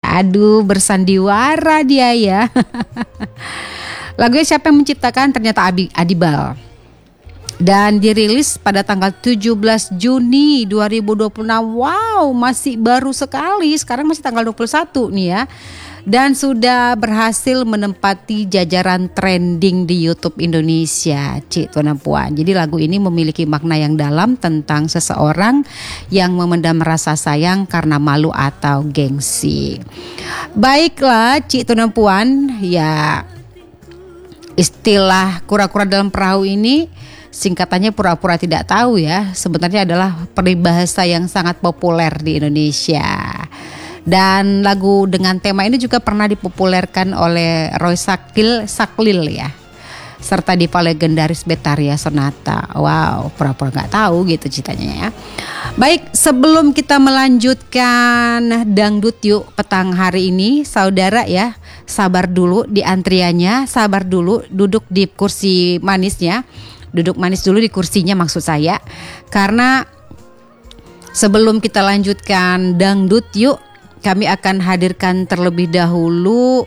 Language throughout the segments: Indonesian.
Aduh, bersandiwara dia ya. Lagunya siapa yang menciptakan? Ternyata Adibal. Dan dirilis pada tanggal 17 Juni 2026. Wow, masih baru sekali. Sekarang masih tanggal 21 nih ya. Dan sudah berhasil menempati jajaran trending di YouTube Indonesia, Cik Tuan dan Puan. Jadi lagu ini memiliki makna yang dalam tentang seseorang yang memendam rasa sayang karena malu atau gengsi. Baiklah, Cik Tuan dan Puan, ya istilah kura-kura dalam perahu ini singkatannya pura-pura tidak tahu ya. Sebenarnya adalah peribahasa yang sangat populer di Indonesia. Dan lagu dengan tema ini juga pernah dipopulerkan oleh Roy Saklil ya, serta diva legendaris Betharia Sonata. Wow, pura-pura nggak tahu gitu ceritanya ya. Baik, sebelum kita melanjutkan dangdut yuk petang hari ini, saudara ya, sabar dulu di antriannya, sabar dulu duduk di kursi manisnya, duduk manis dulu di kursinya maksud saya, karena sebelum kita lanjutkan dangdut yuk, kami akan hadirkan terlebih dahulu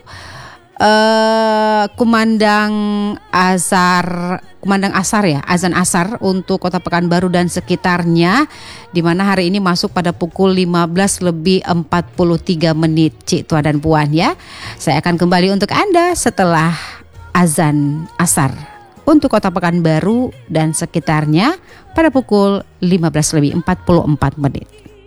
kumandang azan asar untuk Kota Pekanbaru dan sekitarnya, di mana hari ini masuk pada pukul 15:43 Cik Tua dan Puan ya. Saya akan kembali untuk Anda setelah azan asar untuk Kota Pekanbaru dan sekitarnya pada pukul 15:44.